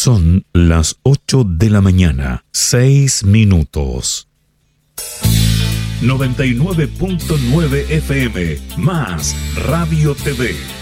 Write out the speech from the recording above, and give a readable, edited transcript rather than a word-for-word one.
Son las 8 de la mañana, 6 minutos. 99.9 FM, más Radio TV.